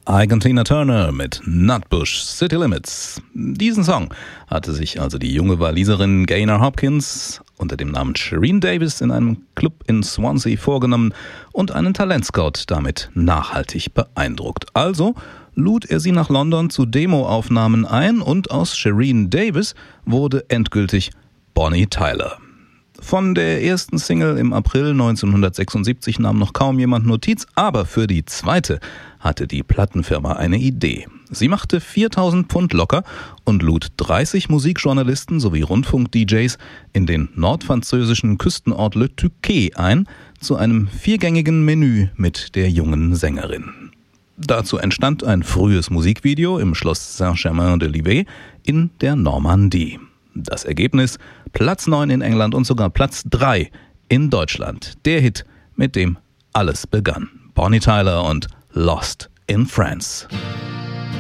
Ike Tina Turner mit Nutbush City Limits. Diesen Song hatte sich also die junge Waliserin Gaynor Hopkins unter dem Namen Shereen Davis in einem Club in Swansea vorgenommen und einen Talentscout damit nachhaltig beeindruckt. Also lud er sie nach London zu Demoaufnahmen ein und aus Shereen Davis wurde endgültig Bonnie Tyler. Von der ersten Single im April 1976 nahm noch kaum jemand Notiz, aber für die zweite hatte die Plattenfirma eine Idee. Sie machte 4.000 Pfund locker und lud 30 Musikjournalisten sowie Rundfunk-DJs in den nordfranzösischen Küstenort Le Touquet ein, zu einem 4-gängigen Menü mit der jungen Sängerin. Dazu entstand ein frühes Musikvideo im Schloss Saint-Germain-de-Livet in der Normandie. Das Ergebnis: Platz 9 in England und sogar Platz 3 in Deutschland. Der Hit, mit dem alles begann. Bonnie Tyler und Lost in France.